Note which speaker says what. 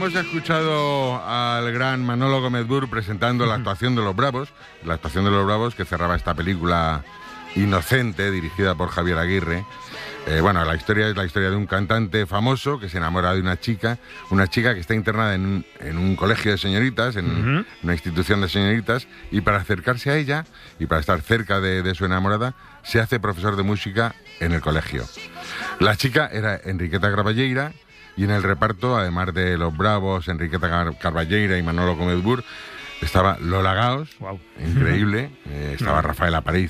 Speaker 1: hemos escuchado al gran Manolo Gómez Bur presentando la actuación de Los Bravos, que cerraba esta película Inocente, dirigida por Javier Aguirre. Bueno, la historia es la historia de un cantante famoso que se enamora de una chica que está internada en un colegio de señoritas, en una institución de señoritas, y para acercarse a ella y para estar cerca de su enamorada, se hace profesor de música en el colegio. La chica era Enriqueta Carballeira, y en el reparto, además de Los Bravos, Enriqueta Carballeira y Manolo Gómez Bur, estaba Lola Gaos, increíble, estaba Rafael Aparicio,